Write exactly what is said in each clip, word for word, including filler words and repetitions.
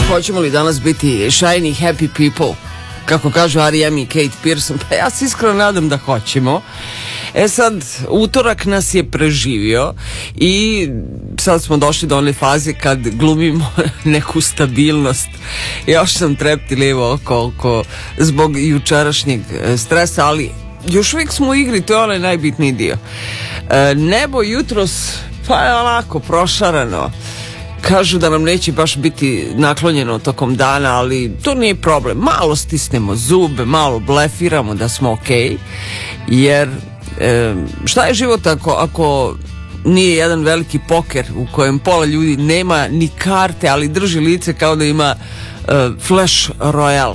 Hoćemo li danas biti shiny, happy people, kako kažu R E M i Kate Pearson? Pa ja se iskreno nadam da hoćemo. E sad, utorak nas je preživio i sad smo došli do one faze kad glumimo neku stabilnost. Još sam treptiljivo oko, oko zbog jučerašnjeg stresa, ali još uvijek smo u igri, to je onaj najbitniji dio. E, nebo jutros, pa je onako prošarano. Kažu da nam neće baš biti naklonjeno tokom dana, ali to nije problem. Malo stisnemo zube, malo blefiramo da smo okej, jer e, šta je život ako, ako nije jedan veliki poker u kojem pola ljudi nema ni karte, ali drži lice kao da ima e, Flash Royale.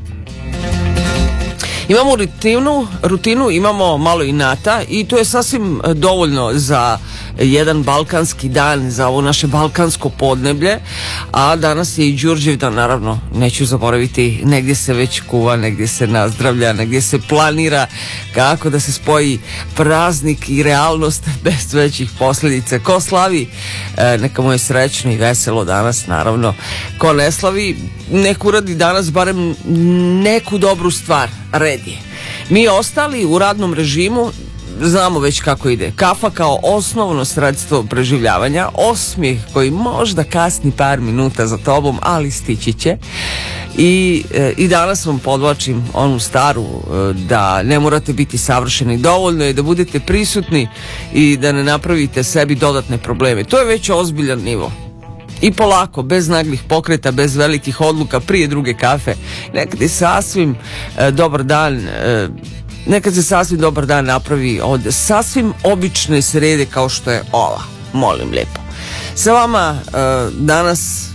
Imamo rutinu, rutinu, imamo malo inata i to je sasvim dovoljno za jedan balkanski dan, za ovo naše balkansko podneblje, a danas je i Đurđevdan, naravno, neću zaboraviti, negdje se već kuva, negdje se nazdravlja, negdje se planira kako da se spoji praznik i realnost bez većih posljedica. Ko slavi, neka mu je srećno i veselo danas, naravno. Ko ne slavi, nek uradi danas barem neku dobru stvar, red je. Mi ostali u radnom režimu znamo već kako ide. Kafa kao osnovno sredstvo preživljavanja, osmijeh koji možda kasni par minuta za tobom, ali stići će. I, e, i danas vam podvlačim onu staru, e, da ne morate biti savršeni, dovoljno je da budete prisutni i da ne napravite sebi dodatne probleme. To je već ozbiljan nivo. I polako, bez naglih pokreta, bez velikih odluka, prije druge kafe, nekad je sasvim e, dobar dan, e, nekad se sasvim dobar dan napravi od sasvim obične srede kao što je ova, molim lijepo. Sa vama e, danas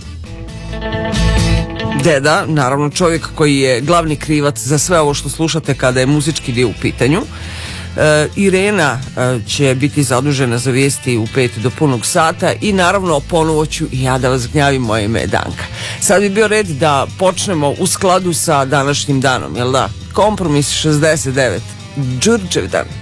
deda, naravno čovjek koji je glavni krivac za sve ovo što slušate kada je muzički dio u pitanju. E, Irena e, će biti zadužena za vijesti u pet do punog sata i naravno ponovo ću i ja da vas gnjavim, moje ime je Danka. Sad bi bio red da počnemo u skladu sa današnjim danom, jel da? Kompromis šezdeset devet, Đurđevdan.